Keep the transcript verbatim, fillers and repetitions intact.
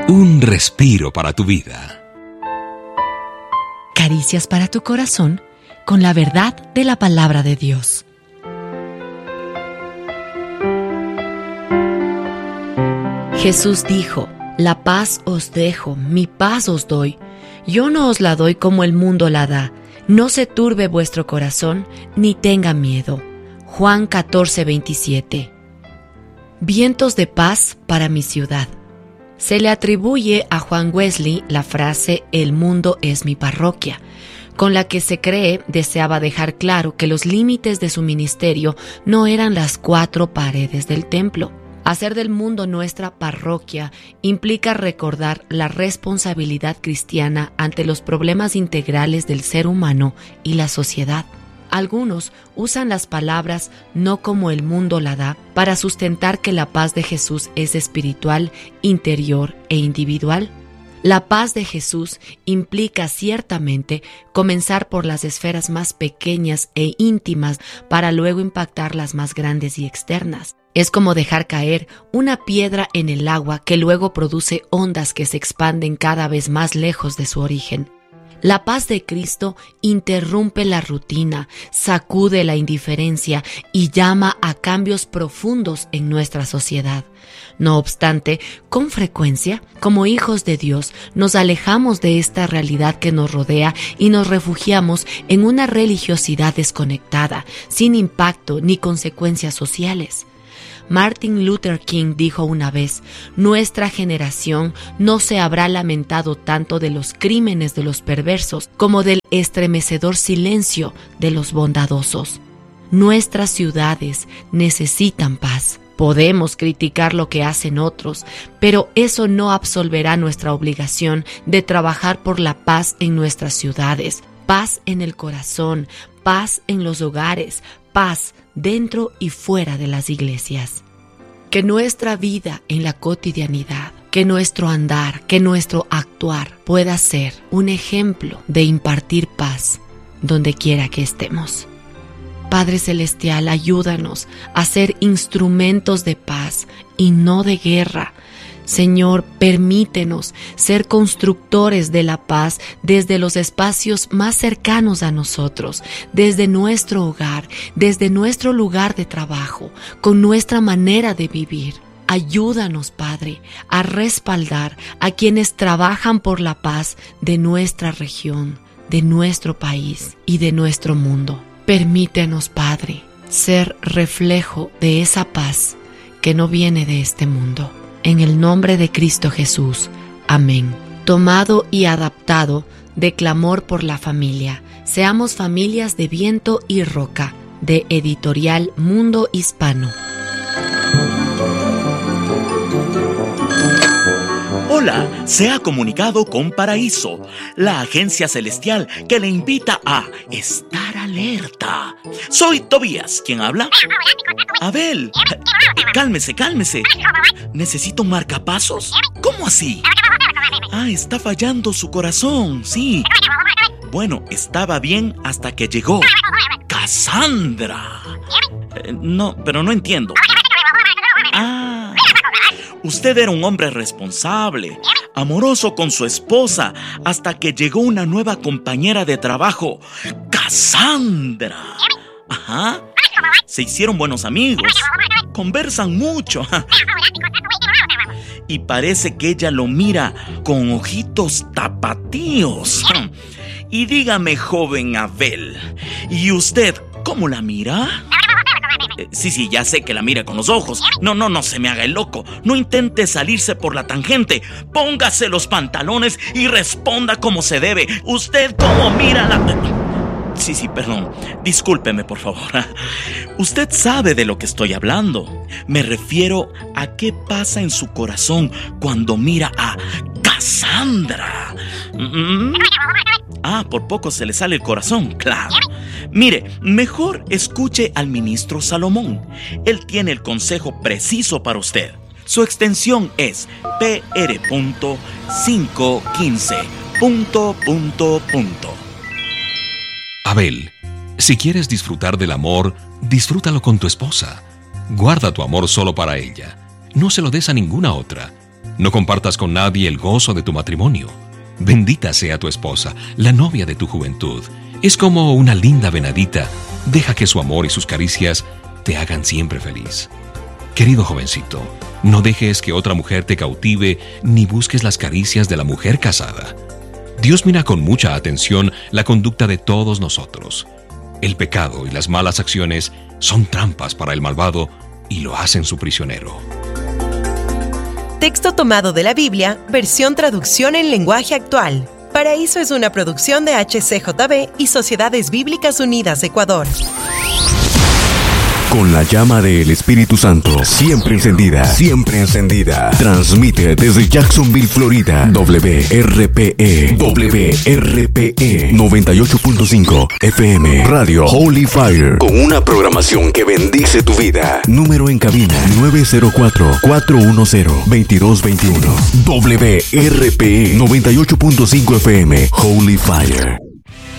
Un respiro para tu vida. Caricias para tu corazón con la verdad de la palabra de Dios. Jesús dijo: la paz os dejo, mi paz os doy. Yo no os la doy como el mundo la da. No se turbe vuestro corazón, ni tenga miedo. Juan catorce, veintisiete. Vientos de paz para mi ciudad. Se le atribuye a Juan Wesley la frase «El mundo es mi parroquia», con la que se cree deseaba dejar claro que los límites de su ministerio no eran las cuatro paredes del templo. Hacer del mundo nuestra parroquia implica recordar la responsabilidad cristiana ante los problemas integrales del ser humano y la sociedad. Algunos usan las palabras «no como el mundo la da» para sustentar que la paz de Jesús es espiritual, interior e individual. La paz de Jesús implica ciertamente comenzar por las esferas más pequeñas e íntimas para luego impactar las más grandes y externas. Es como dejar caer una piedra en el agua que luego produce ondas que se expanden cada vez más lejos de su origen. La paz de Cristo interrumpe la rutina, sacude la indiferencia y llama a cambios profundos en nuestra sociedad. No obstante, con frecuencia, como hijos de Dios, nos alejamos de esta realidad que nos rodea y nos refugiamos en una religiosidad desconectada, sin impacto ni consecuencias sociales. Martin Luther King dijo una vez: nuestra generación no se habrá lamentado tanto de los crímenes de los perversos como del estremecedor silencio de los bondadosos. Nuestras ciudades necesitan paz. Podemos criticar lo que hacen otros, pero eso no absolverá nuestra obligación de trabajar por la paz en nuestras ciudades, paz en el corazón, paz en los hogares, paz dentro y fuera de las iglesias. Que nuestra vida en la cotidianidad, que nuestro andar, que nuestro actuar pueda ser un ejemplo de impartir paz donde quiera que estemos. Padre Celestial, ayúdanos a ser instrumentos de paz y no de guerra. Señor, permítenos ser constructores de la paz desde los espacios más cercanos a nosotros, desde nuestro hogar, desde nuestro lugar de trabajo, con nuestra manera de vivir. Ayúdanos, Padre, a respaldar a quienes trabajan por la paz de nuestra región, de nuestro país y de nuestro mundo. Permítenos, Padre, ser reflejo de esa paz que no viene de este mundo. En el nombre de Cristo Jesús. Amén. Tomado y adaptado de Clamor por la Familia. Seamos familias de viento y roca. De Editorial Mundo Hispano. Hola, se ha comunicado con Paraíso, la agencia celestial que le invita a estar alerta. Soy Tobías, ¿quién habla? Abel, cálmese, cálmese. ¿Necesito marcapasos? ¿Cómo así? Ah, está fallando su corazón, sí. Bueno, estaba bien hasta que llegó Cassandra. Eh, no, pero no entiendo. Ah, usted era un hombre responsable, amoroso con su esposa, hasta que llegó una nueva compañera de trabajo, Cassandra. Ajá. Se hicieron buenos amigos, conversan mucho. Y parece que ella lo mira con ojitos tapatíos. Y dígame, joven Abel, ¿y usted cómo la mira? Eh, sí, sí, ya sé que la mira con los ojos. No, no, no se me haga el loco. No intente salirse por la tangente. Póngase los pantalones y responda como se debe. ¿Usted cómo mira la...? Sí, sí, perdón. Discúlpeme, por favor. Usted sabe de lo que estoy hablando. Me refiero a qué pasa en su corazón cuando mira a Cassandra. ¿Mm? Ah, por poco se le sale el corazón, claro. Mire, mejor escuche al ministro Salomón. Él tiene el consejo preciso para usted. Su extensión es P R quinientos quince. Punto, punto, punto. Abel, si quieres disfrutar del amor, disfrútalo con tu esposa. Guarda tu amor solo para ella. No se lo des a ninguna otra. No compartas con nadie el gozo de tu matrimonio. Bendita sea tu esposa, la novia de tu juventud. Es como una linda venadita. Deja que su amor y sus caricias te hagan siempre feliz. Querido jovencito, no dejes que otra mujer te cautive ni busques las caricias de la mujer casada. Dios mira con mucha atención la conducta de todos nosotros. El pecado y las malas acciones son trampas para el malvado y lo hacen su prisionero. Texto tomado de la Biblia, versión traducción en lenguaje actual. Paraíso es una producción de H C J B y Sociedades Bíblicas Unidas Ecuador. Con la llama del Espíritu Santo siempre encendida, siempre encendida. Transmite desde Jacksonville, Florida. W R P E, W R P E noventa y ocho punto cinco F M. Radio Holy Fire. Con una programación que bendice tu vida. Número en cabina nueve cero cuatro, cuatro uno cero, dos dos dos uno. W R P E noventa y ocho punto cinco F M. Holy Fire.